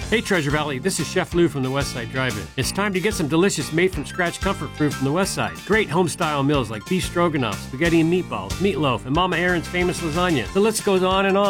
Hey Treasure Valley, this is Chef Lou from the Westside Drive-In. It's time to get some delicious made-from-scratch comfort food from the Westside. Great home-style meals like beef stroganoff, spaghetti and meatballs, meatloaf, and Mama Erin's famous lasagna. The list goes on and on.